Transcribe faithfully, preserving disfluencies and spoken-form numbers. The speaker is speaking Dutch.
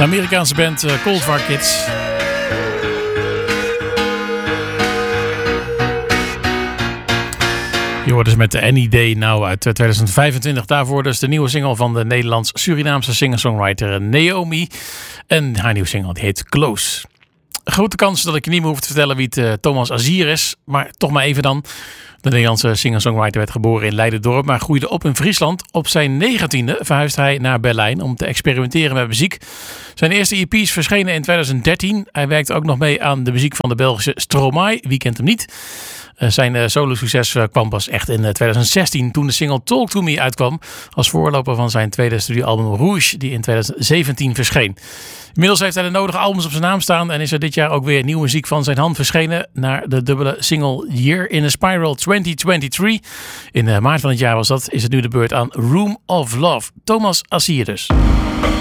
De Amerikaanse band uh, Cold War Kids. Je hoorde ze met de Any Day Now uit tweeduizend vijfentwintig. Daarvoor dus de nieuwe single van de Nederlands-Surinaamse singer-songwriter Naomi. En haar nieuwe single die heet Close. Grote kans dat ik je niet meer hoef te vertellen wie het uh, Thomas Azier is. Maar toch maar even dan. De Nederlandse singer-songwriter werd geboren in Leiden-dorp, maar groeide op in Friesland. Op zijn negentiende verhuisde hij naar Berlijn om te experimenteren met muziek. Zijn eerste E P's verschenen in tweeduizend dertien. Hij werkte ook nog mee aan de muziek van de Belgische Stromae. Wie kent hem niet? Uh, zijn uh, solo-succes uh, kwam pas echt in uh, tweeduizend zestien toen de single Talk To Me uitkwam. Als voorloper van zijn tweede studioalbum Rouge, die in tweeduizend zeventien verscheen. Inmiddels heeft hij de nodige albums op zijn naam staan en is er dit jaar ook weer nieuwe muziek van zijn hand verschenen naar de dubbele single Year in a Spiral twintig drieëntwintig. In uh, maart van het jaar was dat, is het nu de beurt aan Room of Love. Thomas Azier dus.